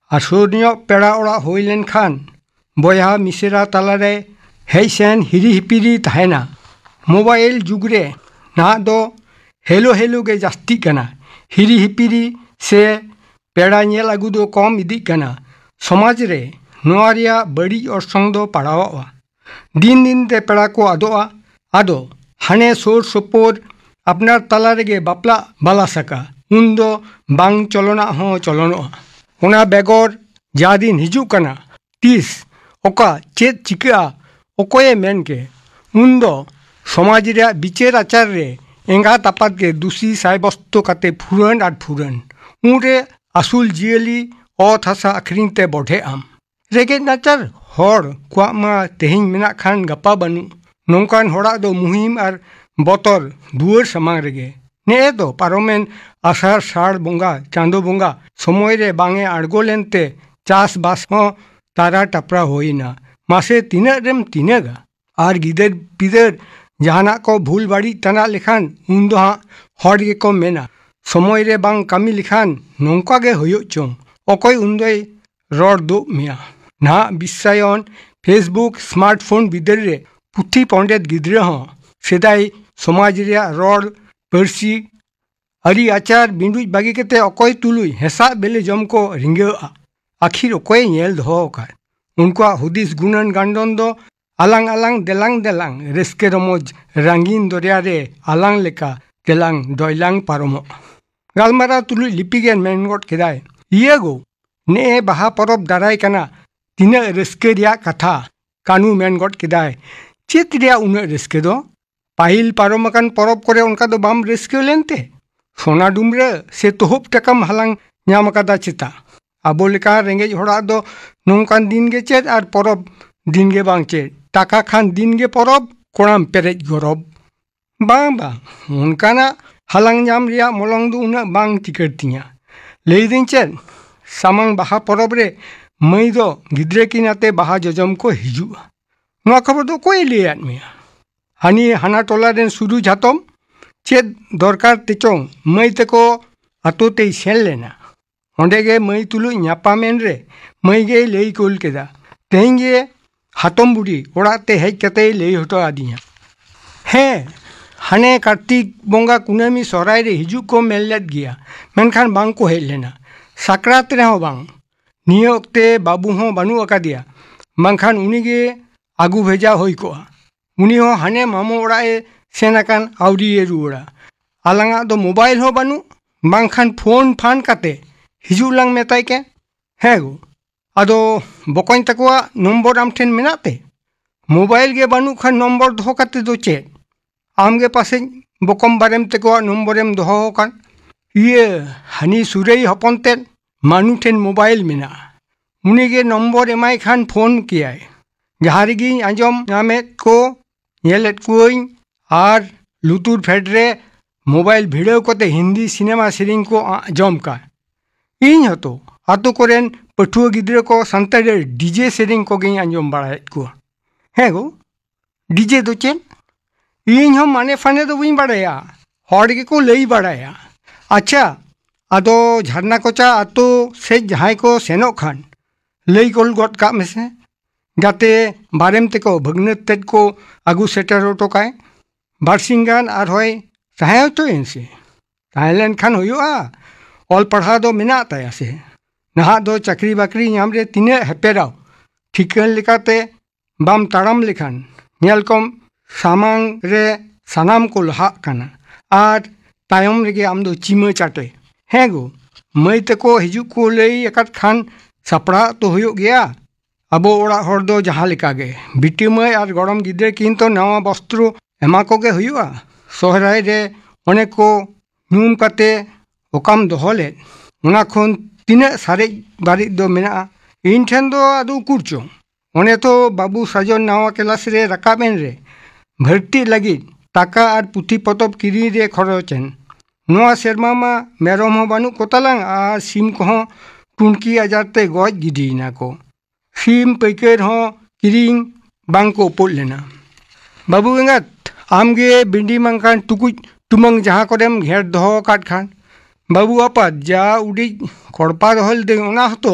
ᱟᱥᱩᱨᱧᱚᱜ ᱯᱮᱲᱟ ᱚᱲᱟᱜ ᱦᱩᱭ ᱞᱮᱱᱠᱷᱟᱱ ᱵᱚᱭᱦᱟ ᱢᱤᱥᱨᱟ ᱛᱟᱞᱟᱨᱮ ᱦᱮᱡ ᱥᱮᱱ ᱦᱤᱨᱤ ᱦᱤᱯᱤᱨᱤ ᱛᱟᱦᱮᱱᱟ᱾ ᱢᱳᱵᱟᱭᱤᱞ ᱡᱩᱜᱽ ᱨᱮ ᱱᱟᱦᱟᱜ ᱫᱚ ᱦᱮᱞᱳ ᱜᱮ ᱡᱟᱹᱥᱛᱤᱜ ᱠᱟᱱᱟ᱾ ᱦᱤᱨᱤ ᱦᱤᱯᱤᱨᱤ ᱥᱮ ᱯᱮᱲᱟ ᱧᱮᱞ ᱟᱹᱜᱩ ᱫᱚ ᱠᱚᱢ ᱤᱫᱤᱜ ᱠᱟᱱᱟ᱾ ᱥᱚᱢᱟᱡᱽ ᱨᱮ ᱱᱚᱣᱟ ᱨᱮᱭᱟᱜ ᱵᱟᱹᱲᱤᱡ ᱚᱨᱥᱚᱝ ᱫᱚ ᱯᱟᱲᱟᱣᱚᱜᱼᱟ᱾ ᱫᱤᱱ ᱫᱤᱱᱛᱮ ᱯᱮᱲᱟ ᱠᱚ ᱟᱫᱚᱜᱼᱟ᱾ ᱟᱫᱚ ᱦᱟᱱᱮ ᱥᱳᱨ ᱥᱳᱯᱳᱨ ᱟᱯᱱᱟᱨ ᱛᱟᱞᱟ ᱨᱮᱜᱮ ᱵᱟᱯᱞᱟ ᱵᱟᱞᱟ ᱥᱟᱠᱟ ᱩᱱᱫᱚ ᱵᱟᱝ ᱪᱚᱞᱚᱱᱟᱜ ᱦᱚᱸ ᱪᱚᱞᱚᱱᱚᱜᱼᱟ᱾ ᱚᱱᱟ ᱵᱮᱜᱚᱨ ᱡᱟ ᱫᱤᱱ ᱦᱤᱡᱩᱜ ᱠᱟᱱᱟ ᱛᱤᱥ ᱚᱠᱟ ᱪᱮᱫ ᱪᱤᱠᱟᱹᱜᱼᱟ ᱚᱠᱚᱭᱮ ᱢᱮᱱ ᱠᱮ? ᱩᱱᱫᱚ ᱥᱚᱢᱟᱡᱽ ᱨᱮᱭᱟᱜ ᱵᱤᱪᱟᱹᱨ ᱟᱪᱟᱨ ᱨᱮ ᱮᱸᱜᱟᱛ ᱟᱯᱟᱛ ᱜᱮ ᱫᱩᱥᱤ ᱥᱟᱭᱵᱚᱥᱛᱚ ᱠᱟᱛᱮ ᱯᱷᱩᱨᱟᱹᱱ ᱟᱨ ᱯᱷᱩᱨᱟᱹᱱ᱾ ᱩᱱᱨᱮ ᱟᱹᱥᱩᱞ ᱡᱤᱭᱟᱹᱞᱤ ᱚᱛ ᱦᱟᱥᱟ ᱟᱹᱠᱷᱨᱤᱧ ᱛᱮ ᱵᱚᱰᱷᱮᱜ ᱟᱢ᱾ ᱨᱮᱸᱜᱮᱡ ᱱᱟᱪᱟᱨ ᱦᱚᱲ ᱠᱚᱣᱟᱜ ᱢᱟ ᱛᱮᱦᱮᱧ ᱢᱮᱱᱟᱜ ᱠᱷᱟᱱ ᱜᱟᱯᱟ ᱵᱟᱹᱱᱩᱜ᱾ ᱱᱚᱝᱠᱟᱱ ᱦᱚᱲᱟᱜ ᱫᱚ ᱢᱩᱦᱤᱢ ᱟᱨ ᱵᱚᱛᱚᱨ ᱫᱩᱣᱟᱹᱨ ᱥᱟᱢᱟᱝ ᱨᱮᱜᱮ᱾ ᱱᱮᱜᱼᱮ ᱫᱚ ᱯᱟᱨᱚᱢᱮᱱ ᱟᱥᱟᱲ ᱥᱟᱲ ᱵᱚᱸᱜᱟ ᱪᱟᱸᱫᱳ ᱵᱚᱸᱜᱟ ᱥᱚᱢᱚᱭ ᱨᱮ ᱵᱟᱝ ᱮ ᱟᱬᱜᱚ ᱞᱮᱱᱛᱮ ᱪᱟᱥ ᱵᱟᱥ ᱦᱚᱸ ᱛᱟᱨᱟ ᱴᱟᱯᱨᱟ ᱦᱩᱭᱱᱟ᱾ ᱢᱟᱥᱮ ᱛᱤᱱᱟᱹᱜ ᱨᱮᱢ ᱛᱤᱱᱟᱹᱜᱟ? ᱟᱨ ᱜᱤᱫᱟᱹᱨ ᱯᱤᱫᱟᱹᱨ ᱡᱟᱦᱟᱱᱟᱜ ᱠᱚ ᱵᱷᱩᱞ ᱵᱟᱹᱲᱤᱡ ᱛᱟᱱᱟᱜ ᱞᱮᱠᱷᱟᱱ ᱩᱱᱫᱚ ᱦᱟᱸᱜ ᱦᱚᱲ ᱜᱮᱠᱚ ᱢᱮᱱᱟ ᱥᱚᱢᱚᱭ ᱨᱮ ᱵᱟᱝ ᱠᱟᱹᱢᱤ ᱞᱮᱠᱷᱟᱱ ᱱᱚᱝᱠᱟ ᱜᱮ ᱦᱩᱭᱩᱜ ᱪᱚᱝ᱾ ᱚᱠᱚᱭ ᱩᱱᱫᱚᱭ ᱨᱚᱲ ᱫᱩᱜ ᱢᱮᱭᱟ? ᱱᱟᱦᱟᱜ ᱵᱤᱥᱥᱟᱭᱚᱱ ᱯᱷᱮᱥᱵᱩᱠ ᱥᱢᱟᱨᱴᱯᱷᱳᱱ ᱵᱤᱫᱟᱹᱞ ᱨᱮ ᱯᱩᱛᱷᱤ ᱯᱚᱸᱰᱮᱛ ᱜᱤᱫᱽᱨᱟᱹ ᱦᱚᱸ ᱥᱮᱫᱟᱭ ᱥᱚᱢᱟᱡᱽ ᱨᱮᱭᱟᱜ ᱨᱚᱲ ᱯᱟᱹᱨᱥᱤ ᱟᱹᱨᱤ ᱟᱪᱟᱨ ᱵᱤᱸᱰᱩᱡ ᱵᱟᱹᱜᱤ ᱠᱟᱛᱮ ᱚᱠᱚᱭ ᱛᱩᱞᱩᱡ ᱦᱮᱸᱥᱟᱜ ᱵᱮᱞᱮ ᱡᱚᱢ ᱠᱚ ᱨᱤᱸᱜᱟᱹᱜᱼᱟ᱾ ᱟᱹᱠᱷᱤᱨ ᱚᱠᱚᱭᱮ ᱧᱮᱞ ᱫᱚᱦᱚ ᱟᱠᱟᱫ? ᱩᱱᱠᱩᱣᱟᱜ ᱦᱩᱫᱤᱥ ᱜᱩᱱᱟᱹᱱ ᱜᱟᱱᱰᱚᱱ ᱫᱚ ᱟᱞᱟᱝ ᱟᱞᱟᱝ ᱫᱮᱞᱟᱝ ᱨᱟᱹᱥᱠᱟᱹ ᱨᱚᱢᱚᱡᱽ ᱨᱟᱸᱜᱤᱱ ᱫᱚᱨᱭᱟ ᱨᱮ ᱟᱞᱟᱝ ᱞᱮᱠᱟ ᱛᱮᱞᱟᱝ ᱫᱚᱭᱞᱟᱝ ᱯᱟᱨᱚᱢᱚᱜᱼᱟ᱾ ᱜᱟᱞᱢᱟᱨᱟᱣ ᱛᱩᱞᱩᱡ ᱞᱤᱯᱤᱜᱮᱱ ᱢᱮᱱ ᱜᱚᱫ ᱠᱮᱫᱟᱭ, ᱤᱭᱟᱹ ᱜᱳ ᱱᱮᱜᱼᱮ ᱵᱟᱦᱟ ᱯᱚᱨᱚᱵᱽ ᱫᱟᱨᱟᱭ ᱠᱟᱱᱟ, ᱛᱤᱱᱟᱹᱜ ᱨᱟᱹᱥᱠᱟᱹ ᱨᱮᱭᱟᱜ ᱠᱟᱛᱷᱟ᱾ ᱠᱟᱹᱱᱩ ᱢᱮᱱ ᱜᱚᱫ ᱠᱮᱫᱟᱭ, ᱪᱮᱫ ᱨᱮᱭᱟᱜ ᱩᱱᱟᱹᱜ ᱨᱟᱹᱥᱠᱟᱹ ᱫᱚ? ᱯᱟᱹᱦᱤᱞ ᱯᱟᱨᱚᱢ ᱟᱠᱟᱱ ᱯᱚᱨᱚᱵᱽ ᱠᱚᱨᱮ ᱚᱱᱠᱟ ᱫᱚ ᱵᱟᱢ ᱨᱟᱹᱥᱠᱟᱹ ᱞᱮᱱᱛᱮ? ᱥᱚᱱᱟ ᱰᱩᱢᱨᱟᱹ ᱥᱮ ᱛᱚᱦᱚᱵ ᱴᱟᱠᱟᱢ ᱦᱟᱞᱟᱝ ᱧᱟᱢ ᱟᱠᱟᱫᱟ ᱪᱮᱛᱟ? ᱟᱵᱚ ᱞᱮᱠᱟ ᱨᱮᱸᱜᱮᱡ ᱦᱚᱲᱟᱜ ᱫᱚ ᱱᱚᱝᱠᱟᱱ ᱫᱤᱱ ᱜᱮ ᱪᱮᱫ ᱟᱨ ᱯᱚᱨᱚᱵᱽ ᱫᱤᱱ ᱜᱮ ᱵᱟᱝ ᱪᱮᱫ? ᱴᱟᱠᱟ ᱠᱷᱟᱱ ᱫᱤᱱ ᱜᱮ ᱯᱚᱨᱚᱵᱽ, ᱠᱚᱲᱟᱢ ᱯᱮᱨᱮᱡ ᱜᱚᱨᱚᱵᱽ᱾ ᱵᱟᱝ ᱚᱱᱠᱟᱱᱟᱜ ᱦᱟᱞᱟᱝ ᱧᱟᱢ ᱨᱮᱭᱟᱜ ᱢᱚᱞᱚᱝ ᱫᱚ ᱩᱱᱟᱹᱜ ᱵᱟᱝ ᱪᱤᱠᱟᱹᱲ ᱛᱤᱧᱟᱹ᱾ ᱞᱟᱹᱭᱫᱟᱹᱧ ᱪᱮᱫ ᱥᱟᱢᱟᱝ ᱵᱟᱦᱟ ᱯᱚᱨᱚᱵᱽ ᱨᱮ ᱢᱟᱹᱭ ᱫᱚ ᱜᱤᱫᱽᱨᱟᱹ ᱠᱤᱱ ᱟᱛᱮ ᱵᱟᱦᱟ ᱡᱚᱡᱚᱢ ko ᱦᱤᱡᱩᱜᱼᱟ᱾ ᱱᱚᱣᱟ ᱠᱷᱚᱵᱚᱨ ᱫᱚ ᱚᱠᱚᱭᱮ ᱞᱟᱹᱭᱟᱫ ᱢᱮᱭᱟ? ᱦᱟᱹᱱᱤ ᱦᱟᱱᱟ ᱴᱚᱞᱟ ᱨᱮᱱ ᱥᱩᱨᱩ ᱡᱷᱟᱛᱚᱢ? ᱪᱮᱫ ᱫᱚᱨᱠᱟর ᱛᱮᱪᱚᱝ ᱢᱟᱹᱭ ᱛᱮᱠᱚ ᱟᱛᱳ ᱛᱮᱭ ᱥᱮᱱ ᱞᱮᱱᱟ᱾ ᱚᱸᱰᱮ ᱜᱮ ᱢᱟᱹᱭ ᱛᱩᱞᱩᱡ ᱧᱟᱯᱟᱢᱮᱱ ᱨᱮ ᱢᱟᱹᱭ ᱜᱮᱭ ᱞᱟᱹᱭ ᱠᱩᱞ ᱠᱮᱫᱟ, ᱛᱮᱦᱮᱧ ᱜᱮ ᱦᱟᱛᱚᱢ ᱵᱩᱰᱷᱤ ᱚᱲᱟᱜ ᱛᱮ ᱦᱮᱡ ᱠᱟᱛᱮᱭ ᱞᱟᱹᱭ ᱦᱚᱴᱚ ᱟᱫᱤᱧᱟ᱾ ᱦᱮᱸ ᱦᱟᱱᱮ ᱠᱟᱨᱛᱤᱠ ᱵᱚᱸᱜᱟ ᱠᱩᱱᱟᱹᱢᱤ ᱥᱚᱦᱨᱟᱭ ᱨᱮ ᱦᱤᱡᱩᱜ ᱠᱚ ᱢᱮᱱ ᱞᱮᱫ ᱜᱮᱭᱟ, ᱢᱮᱱᱠᱷᱟᱱ ᱵᱟᱝ ᱠᱚ ᱦᱮᱡ ᱞᱮᱱᱟ᱾ ᱥᱟᱠᱨᱟᱛ ᱨᱮᱦᱚᱸ ᱵᱟᱝ᱾ ᱱᱤᱭᱟᱹ ᱚᱠᱛᱮ ᱵᱟᱹᱵᱩ ᱦᱚᱸ ᱵᱟᱹᱱᱩᱜ ᱟᱠᱟᱫᱮᱭᱟ, ᱵᱟᱝᱠᱷᱟᱱ ᱩᱱᱤᱜᱮ ᱟᱹᱜᱩ ᱵᱷᱮᱡᱟ ᱦᱩᱭ ᱠᱚᱜᱼᱟ᱾ ᱩᱱᱤ ᱦᱚᱸ ᱦᱟᱱᱮ ᱢᱟᱢᱚ ᱚᱲᱟᱜ ᱮ ᱥᱮᱱ ᱟᱠᱟᱱ, ᱟᱹᱣᱨᱤᱭᱮ ᱨᱩᱣᱟᱹᱲᱟ᱾ ᱟᱞᱟᱝᱟᱜ ᱫᱚ ᱢᱳᱵᱟᱭᱤᱞ ᱦᱚᱸ ᱵᱟᱹᱱᱩᱜ, ᱵᱟᱝᱠᱷᱟᱱ ᱯᱷᱳᱱ ᱯᱷᱟᱱ ᱠᱟᱛᱮ ᱦᱤᱡᱩᱜ ᱞᱟᱝ ᱢᱮᱛᱟᱭ ᱠᱮ᱾ ᱦᱮᱸ ᱜᱳ ᱟᱫᱚ ᱵᱚᱠᱚᱧ ᱛᱟᱠᱚᱣᱟᱜ ᱱᱚᱢᱵᱚᱨ ᱟᱢ ᱴᱷᱮᱱ ᱢᱮᱱᱟᱜ ᱛᱮ? ᱢᱳᱵᱟᱭᱤᱞ ᱜᱮ ᱵᱟᱹᱱᱩᱜ ᱠᱷᱟᱱ ᱱᱚᱢᱵᱚᱨ ᱫᱚᱦᱚ ᱠᱟᱛᱮ ᱫᱚ ᱪᱮᱫ? ᱟᱢᱜᱮ ᱯᱟᱥᱮᱡ ᱵᱚᱠᱚᱢ ᱵᱟᱨᱮᱢ ᱛᱟᱠᱚᱣᱟᱜ ᱱᱚᱢᱵᱚᱨᱮᱢ ᱫᱚᱦᱚ ᱟᱠᱟᱱ᱾ ᱤᱭᱟᱹ ᱦᱟᱹᱱᱤ ᱥᱩᱨᱟᱹᱭ ᱦᱚᱯᱚᱱ ᱛᱮᱫ ᱢᱟᱱᱩ ᱴᱷᱮᱱ ᱢᱳᱵᱟᱭᱤᱞ ᱢᱮᱱᱟᱜᱼᱟ᱾ ᱩᱱᱤᱜᱮ ᱱᱚᱢᱵᱚᱨ ᱮᱢᱟᱭ ᱠᱷᱟᱱ ᱯᱷᱳᱱ ᱠᱮᱭᱟᱭ᱾ ᱡᱟᱦᱟᱸ ᱨᱮᱜᱮᱧ ᱟᱸᱡᱚᱢ ᱧᱟᱢᱮᱫ ᱠᱚ, ᱧᱮᱞᱮᱫ ᱠᱚᱣᱟᱹᱧ ᱟᱨ ᱞᱩᱛᱩᱨ ᱯᱷᱮᱰ ᱨᱮ ᱢᱳᱵᱟᱭᱤᱞ ᱵᱷᱤᱲᱟᱹᱣ ᱠᱟᱛᱮ ᱦᱤᱱᱫᱤ ᱥᱤᱱᱮᱢᱟ ᱥᱮᱨᱮᱧ ko ᱟᱸᱡᱚᱢ ᱠᱟᱜ᱾ ᱤᱧ ᱦᱚᱸᱛᱚ ᱟᱛᱳ ᱠᱚᱨᱮᱱ ᱯᱟᱹᱴᱷᱩᱣᱟᱹ ᱜᱤᱫᱽᱨᱟᱹ ko ᱥᱟᱱᱛᱟᱲᱤ ᱰᱤᱡᱮ ᱥᱮᱨᱮᱧ ᱠᱚᱜᱮᱧ ᱟᱸᱡᱚᱢ ᱵᱟᱲᱟᱭᱮᱫ ᱠᱚᱣᱟ᱾ ᱦᱮᱸ ᱜᱳ ᱰᱤᱡᱮ ᱫᱚ ᱪᱮᱫ? ᱤᱧ ᱦᱚᱸ ᱢᱟᱱᱮ ᱯᱷᱟᱱᱮ ᱫᱚ ᱵᱟᱹᱧ ᱵᱟᱲᱟᱭᱟ, ᱦᱚᱲ ᱜᱮᱠᱚ ᱞᱟᱹᱭ ᱵᱟᱲᱟᱭᱟ᱾ ᱟᱪᱪᱷᱟ ᱟᱫᱚ ᱡᱷᱟᱨᱱᱟ ᱠᱚᱪᱟ ᱟᱛᱳ ᱥᱮᱡ ᱡᱟᱦᱟᱸᱭ ᱠᱚ ᱥᱮᱱᱚᱜ ᱠᱷᱟᱱ ᱞᱟᱹᱭ ᱜᱚᱞ ᱜᱚᱫ ᱠᱟᱜ ᱢᱮᱥᱮ, ᱡᱟᱛᱮ ᱵᱟᱨᱮᱢ ᱛᱮᱠᱚ ᱵᱷᱟᱹᱜᱽᱱᱟᱹᱛ ᱛᱮᱫ ᱠᱚ ᱟᱹᱜᱩ ᱥᱮᱴᱮᱨ ᱦᱚᱴᱚ ᱠᱟᱭ᱾ ᱵᱟᱨᱥᱤᱧ ᱜᱟᱱ ᱟᱨᱦᱚᱸᱭ ᱛᱟᱦᱮᱸ ᱦᱚᱪᱚᱭᱮᱱ ᱥᱮ, ᱛᱟᱦᱮᱸ ᱞᱮᱱᱠᱷᱟᱱ ᱦᱩᱭᱩᱜᱼᱟ᱾ ᱚᱞ ᱯᱟᱲᱦᱟᱣ ᱫᱚ ᱢᱮᱱᱟᱜ ᱛᱟᱭᱟ ᱥᱮ᱾ ᱱᱟᱦᱟᱜ ᱫᱚ ᱪᱟᱹᱠᱨᱤ ᱵᱟᱹᱠᱨᱤ ᱧᱟᱢ ᱨᱮ ᱛᱤᱱᱟᱹᱜ ᱦᱮᱯᱮᱨᱟᱣ, ᱴᱷᱤᱠᱟᱹᱱ ᱞᱮᱠᱟᱛᱮ ᱵᱟᱢ ᱛᱟᱲᱟᱢ ᱞᱮᱠᱷᱟन ᱧᱮᱞ ᱠᱚᱢ ᱥᱟᱢᱟᱝ ᱨᱮ ᱥᱟᱱᱟᱢ ko ᱞᱟᱦᱟᱜ ᱠᱟᱱᱟ ᱟᱨ ᱛᱟᱭᱚᱢ ᱨᱮᱜᱮ ᱟᱢ ᱫᱚ ᱪᱤᱢᱟᱹ ᱪᱟᱴᱮ᱾ ᱦᱮᱸ ᱜᱳ ᱢᱟᱹᱭ ᱛᱮᱠᱚ ᱦᱤᱡᱩᱜ ko ᱞᱟᱹᱭ ᱟᱠᱟᱫ ᱠᱷᱟᱱ ᱥᱟᱯᱲᱟᱣ ᱛᱚ ᱦᱩᱭᱩᱜ ᱜᱮᱭᱟ᱾ ᱟᱵᱚ ᱚᱲᱟᱜ ᱦᱚᱲ ᱫᱚ ᱡᱟᱦᱟᱸ ᱞᱮᱠᱟᱜᱮ ᱵᱤᱴᱤ ᱢᱟᱹᱭ ᱟᱨ ᱜᱚᱲᱚᱢ ᱜᱤᱫᱽᱨᱟᱹ ᱠᱤᱱ ᱛᱚ ᱱᱟᱣᱟ ᱵᱚᱥᱛᱨᱚ ᱮᱢᱟ ᱠᱚᱜᱮ ᱦᱩᱭᱩᱜᱼᱟ᱾ ᱥᱚᱦᱨᱟᱭ ᱨᱮ ᱚᱱᱮ ko ᱧᱩᱢ ᱠᱟᱛᱮ ᱚᱠᱟᱢ ᱫᱚᱦᱚ ᱞᱮᱫ, ᱚᱱᱟ ᱠᱷᱚᱱ ᱛᱤᱱᱟᱹᱜ ᱥᱟᱨᱮᱡ ᱵᱟᱨᱮᱡ ᱫᱚ ᱢᱮᱱᱟᱜᱼᱟ ᱤᱧ ᱴᱷᱮᱱ ᱫᱚ ᱟᱫᱚ ᱩᱠᱩᱨ ᱪᱚᱝ? ᱚᱱᱮ ᱛᱚ ᱵᱟᱹᱵᱩ ᱥᱟᱡᱚᱱ ᱱᱟᱣᱟ ᱠᱮᱞᱟᱥ ᱨᱮ ᱨᱟᱠᱟᱵ ᱮᱱ ᱨᱮ ᱵᱷᱟᱹᱨᱛᱤᱜ ᱞᱟᱹᱜᱤᱫ ᱴᱟᱠᱟ ᱟᱨ ᱯᱩᱛᱷᱤ ᱯᱚᱛᱚᱵ ᱠᱤᱨᱤᱧ ᱨᱮ ᱠᱷᱚᱨᱚᱪ ᱮᱱ᱾ ᱱᱚᱣᱟ ᱥᱮᱨᱢᱟ ᱢᱟ ᱢᱮᱨᱚᱢ ᱦᱚᱸ ᱵᱟᱹᱱᱩᱜ ᱠᱚᱛᱟᱞᱟᱝ ᱟᱨ ᱥᱤᱢ ᱠᱚᱦᱚᱸ ᱴᱩᱱᱠᱤ ᱟᱡᱟᱨ ᱛᱮ ᱜᱚᱡ ᱜᱤᱰᱤᱭᱮᱱᱟ ᱠᱚ᱾ ᱥᱤᱢ ᱯᱟᱹᱭᱠᱟᱹᱨ ᱦᱚᱸ ᱠᱤᱨᱤᱧ ᱵᱟᱝ ᱠᱚ ᱩᱯᱚᱫ ᱞᱮᱱᱟ᱾ ᱵᱟᱹᱵᱩ ᱮᱸᱜᱟᱛ ᱟᱢᱜᱮ ᱵᱤᱸᱰᱤ ᱢᱟᱝᱠᱷᱟᱱ ᱴᱩᱠᱩᱡ ᱴᱩᱢᱟᱹᱝ ᱡᱟᱦᱟᱸ ᱠᱚᱨᱮᱢ ᱜᱷᱮᱸᱴ ᱫᱚᱦᱚ ᱟᱠᱟᱫ ᱠᱷᱟᱱ, ᱵᱟᱹᱵᱩ ᱟᱯᱟᱛ ᱡᱟ ᱩᱰᱤᱡ ᱠᱚᱲᱯᱟ ᱫᱚᱦᱚ ᱞᱤᱫᱟᱹᱧ ᱚᱱᱟ ᱦᱚᱸᱛᱚ